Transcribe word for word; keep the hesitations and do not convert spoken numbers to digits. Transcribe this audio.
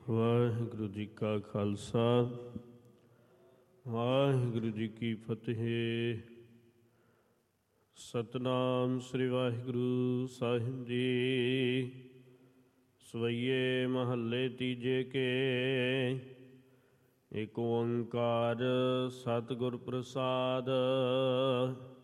ਵਾਹਿਗੁਰੂ ਜੀ ਕਾ ਖਾਲਸਾ ਵਾਹਿਗੁਰੂ ਜੀ ਕੀ ਫਤਿਹ। ਸਤਨਾਮ ਸ੍ਰੀ ਵਾਹਿਗੁਰੂ ਸਾਹਿਬ ਜੀ। ਸਵਈਏ ਮਹੱਲੇ ਤੀਜੇ ਕੇ। ਏਕ ਓੰਕਾਰ ਸਤਿਗੁਰ ਪ੍ਰਸਾਦ।